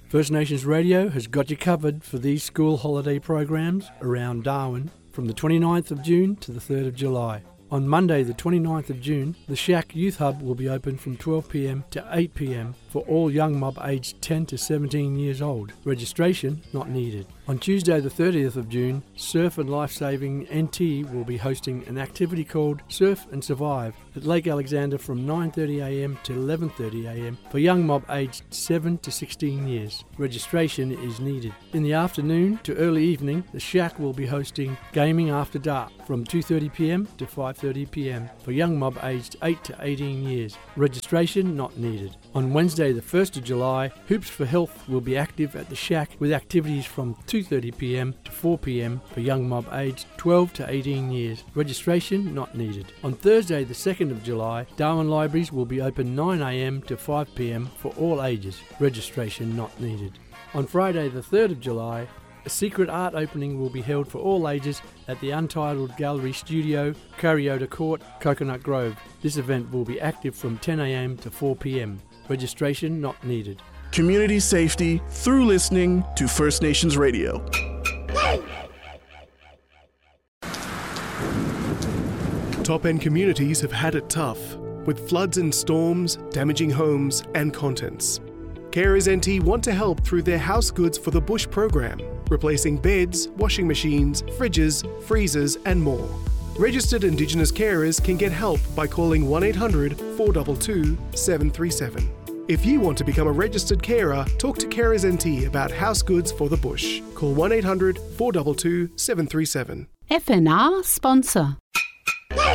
First Nations Radio has got you covered for these school holiday programs around Darwin from the 29th of June to the 3rd of July. On Monday the 29th of June, the Shack Youth Hub will be open from 12pm to 8pm for all young mob aged 10 to 17 years old. Registration not needed. On Tuesday the 30th of June, Surf and Lifesaving NT will be hosting an activity called Surf and Survive at Lake Alexander from 9:30am to 11:30am for young mob aged 7 to 16 years. Registration is needed. In the afternoon to early evening, the Shack will be hosting Gaming After Dark from 2:30pm to 5:30pm for young mob aged 8 to 18 years. Registration not needed. On Wednesday the 1st of July, Hoops for Health will be active at the Shack with activities from 2:30pm to 4pm for young mob aged 12 to 18 years. Registration not needed. On Thursday the 2nd of July, Darwin Libraries will be open 9am to 5pm for all ages. Registration not needed. On Friday the 3rd of July, a secret art opening will be held for all ages at the Untitled Gallery Studio, Cariota Court, Coconut Grove. This event will be active from 10am to 4pm. Registration not needed. Community safety through listening to First Nations Radio. Top-end communities have had it tough, with floods and storms damaging homes and contents. Carers NT want to help through their House Goods for the Bush program, replacing beds, washing machines, fridges, freezers and more. Registered Indigenous carers can get help by calling 1800 422 737. If you want to become a registered carer, talk to Carers NT about House Goods for the Bush. Call 1800 422 737. FNR sponsor.